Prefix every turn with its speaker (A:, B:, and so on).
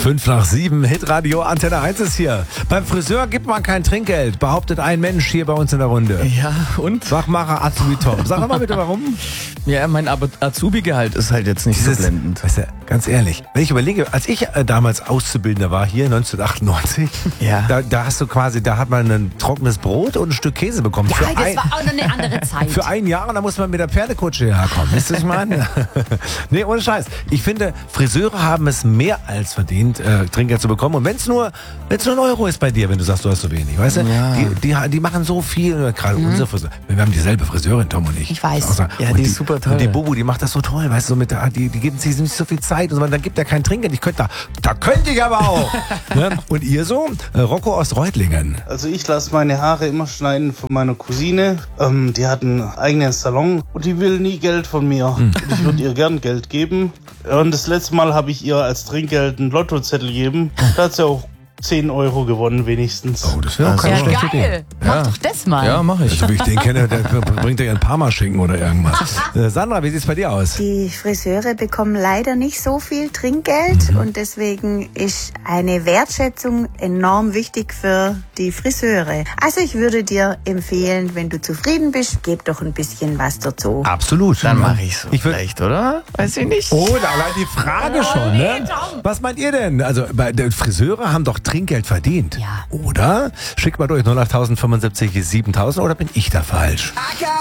A: 5 nach 7, Hitradio Antenne 1 ist hier. Beim Friseur gibt man kein Trinkgeld, behauptet ein Mensch hier bei uns in der Runde.
B: Ja, und?
A: Fachmacher Azubi Tom. Sag doch mal bitte, warum?
B: Ja, mein Azubi-Gehalt ist halt jetzt nicht so blendend.
A: Weißt du, ganz ehrlich, wenn ich überlege, als ich damals Auszubildender war, hier 1998,
B: Ja.
A: da hast du quasi, da hat man ein trockenes Brot und ein Stück Käse bekommen.
C: Ja, das war auch noch eine andere Zeit.
A: Für ein Jahr und da muss man mit der Pferdekutsche herkommen. Wisst ihr, was ich meine? Nee, ohne Scheiß. Ich finde, Friseure haben es mehr als verdient, Trinkgeld zu bekommen. Und wenn es nur ein Euro ist bei dir, wenn du sagst, du hast so wenig, weißt du?
B: Ja.
A: Die machen so viel, gerade unsere Friseure. Wir haben dieselbe Friseurin, Tom und ich.
C: Ich weiß.
A: Außer,
B: Ja,
A: und
B: die ist super toll.
A: Und die Bubu, die macht das so toll, weißt du, die geben sich nicht so viel Zeit und so, dann gibt er kein Trinkgeld. Da könnte ich aber auch. Ne? Und ihr so? Rocco aus Reutlingen.
D: Also ich lasse meine Haare immer schneiden von meiner Cousine. Die hat einen eigenen Salon und die will nie Geld von mir. Und ich würde ihr gern Geld geben. Und das letzte Mal habe ich ihr als Trinkgeld einen Lottozettel gegeben. Da hat sie auch 10 Euro gewonnen wenigstens.
A: Oh, das wäre auch keine
C: Ja,
A: schlechte Idee.
C: geil. Mach doch das mal.
B: Ja, mach ich.
A: Also wie ich den kenne, der bringt ja ihren Parmaschinken oder irgendwas. Sandra, wie sieht's bei dir aus?
E: Die Friseure bekommen leider nicht so viel Trinkgeld und deswegen ist eine Wertschätzung enorm wichtig für die Friseure. Also ich würde dir empfehlen, wenn du zufrieden bist, gib doch ein bisschen was dazu.
A: Absolut.
B: Dann mache ich so
A: Ich würd-
B: vielleicht, oder? Weiß ich nicht.
A: Oh, allein die Frage schon, ne? Was meint ihr denn? Also, die Friseure haben doch Trinkgeld verdient.
C: Ja.
A: Oder? Schickt mal durch 08075 7000 oder bin ich da falsch?